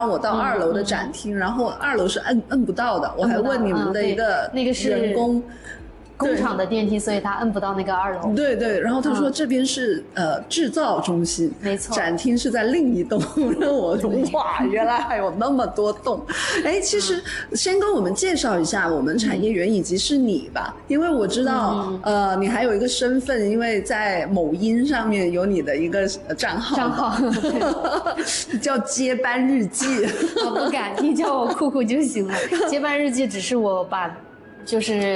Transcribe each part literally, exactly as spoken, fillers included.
我到二楼的展厅，嗯嗯、然后二楼是摁摁不到的，我还问你们的一个那个是人工。 工厂的电梯，所以他摁不到那个二楼。 对对，然后他说这边是、嗯、呃制造中心， 没错， 展厅是在另一栋。让我哇，原来还有那么多栋。哎，其实先跟我们介绍一下我们产业园以及是你吧，因为我知道、嗯、呃你还有一个身份，因为在某音上面有你的一个账号， 账号叫接班日记。 我不敢，你叫我酷酷就行了。接班日记只是我把就是。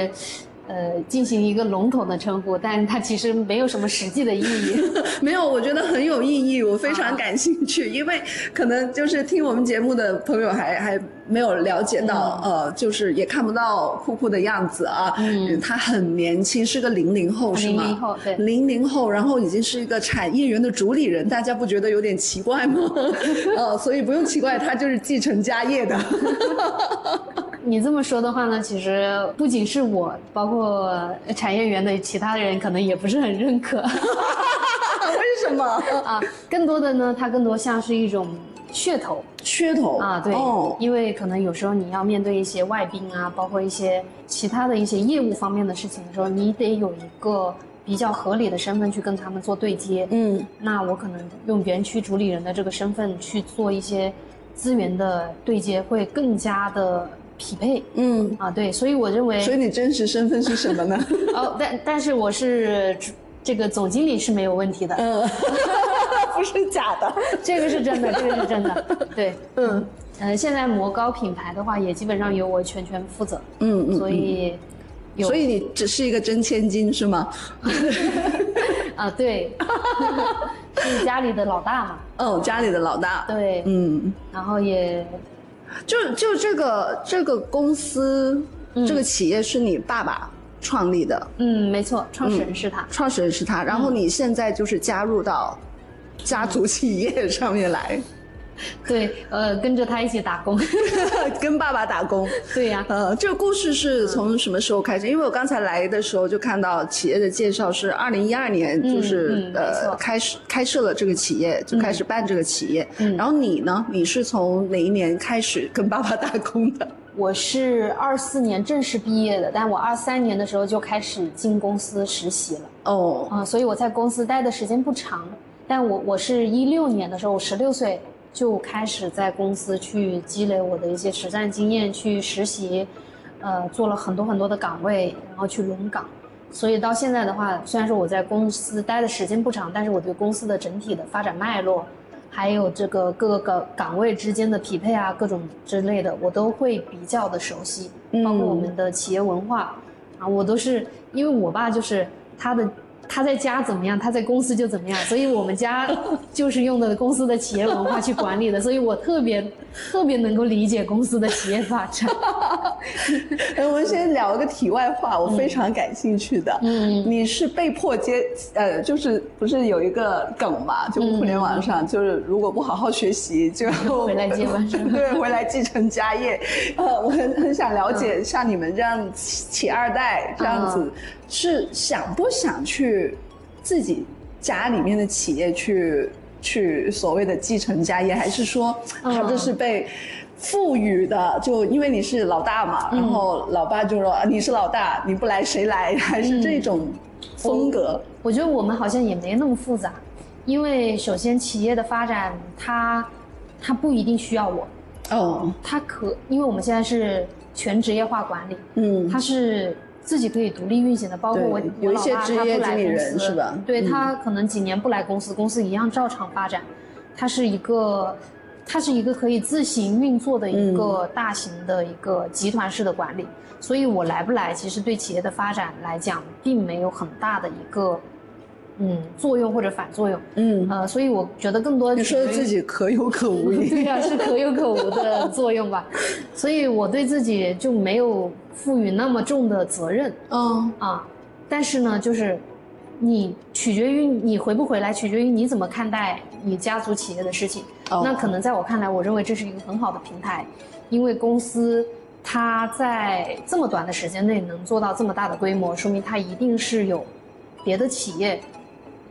呃，进行一个笼统的称呼，但它其实没有什么实际的意义。 没有，我觉得很有意义，我非常感兴趣，啊、因为可能就是听我们节目的朋友还还没有了解到，嗯、呃，就是也看不到酷酷的样子啊。嗯，他很年轻，是个零零后，是吗？ 零零后，对， 零零后，然后已经是一个产业园的主理人，大家不觉得有点奇怪吗？呃，所以不用奇怪，他就是继承家业的。 你这么说的话呢，其实不仅是我，包括产业园的其他人可能也不是很认可。 为什么啊？更多的呢，它更多像是一种噱头。 噱头啊，对、哦，因为可能有时候你要面对一些外宾啊，包括一些其他的一些业务方面的事情的时候，你得有一个比较合理的身份去跟他们做对接。嗯，那我可能用园区主理人的这个身份去做一些资源的对接，会更加的匹配。嗯啊，对，所以我认为， 所以你真实身份是什么呢？ 哦，但但是我是这个总经理是没有问题的。嗯， 不是假的， 这个是真的，这个是真的。对，嗯呃，现在摩高品牌的话，也基本上由我全权负责。嗯嗯，所以有， 所以你只是一个真千金是吗？ 啊，对，是家里的老大嘛。 哦，家里的老大。 对，嗯，然后也。 就就这个这个公司、嗯、这个企业是你爸爸创立的。 嗯，没错，创始人是他、嗯、 创始人是他，然后你现在就是加入到家族企业上面来。 对，呃，跟着他一起打工。 跟爸爸打工。 对呀、 啊、呃，这个故事是从什么时候开始？因为我刚才来的时候就看到企业的介绍是二零一二年，就是、 嗯嗯、 呃开始开设了这个企业，就开始办这个企业。嗯，然后你呢？你是从哪一年开始跟爸爸打工的？ 我是二四年正式毕业的，但我二三年的时候就开始进公司实习了。哦，啊、呃，所以我在公司待的时间不长，但我我是一六年的时候，我十六岁。就开始在公司去积累我的一些实战经验，去实习，呃，做了很多很多的岗位，然后去轮岗。所以到现在的话，虽然说我在公司待的时间不长，但是我对公司的整体的发展脉络，还有这个各个岗岗位之间的匹配啊，各种之类的，我都会比较的熟悉。包括我们的企业文化啊，我都是因为我爸就是他的。他在家怎么样，他在公司就怎么样，所以我们家就是用的公司的企业文化去管理的，所以我特别特别能够理解公司的企业发展。 我们先聊一个题外话，我非常感兴趣的。嗯，你是被迫接，呃，就是不是有一个梗嘛？就互联网上，嗯、就是如果不好好学习，就回来接班生。 对，回来继承家业。呃，我很很想了解，像你们这样企二代这样子。嗯，是想不想去自己家里面的企业去去所谓的继承家业，还是说他这是被赋予的？就因为你是老大嘛，嗯、然后老爸就说你是老大，你不来谁来？还是这种风格？ 嗯、我, 我觉得我们好像也没那么复杂，因为首先企业的发展，它它不一定需要我哦，它可因为我们现在是全职业化管理，嗯，它是。自己可以独立运行的，包括我有一些职业经理人是吧？ 对，他可能几年不来公司，公司一样照常发展。它是一个，它是一个可以自行运作的一个大型的一个集团式的管理。所以我来不来，其实对企业的发展来讲，并没有很大的一个嗯作用或者反作用。嗯呃，所以我觉得更多你说自己可有可无。 对啊，是可有可无的作用吧。所以我对自己就没有赋予那么重的责任。嗯啊，但是呢，就是你取决于你回不回来，取决于你怎么看待你家族企业的事情。哦，那可能在我看来，我认为这是一个很好的平台，因为公司它在这么短的时间内能做到这么大的规模，说明它一定是有别的企业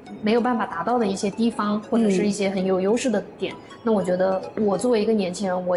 没有办法达到的一些地方，或者是一些很有优势的点。嗯、那我觉得我作为一个年轻人，我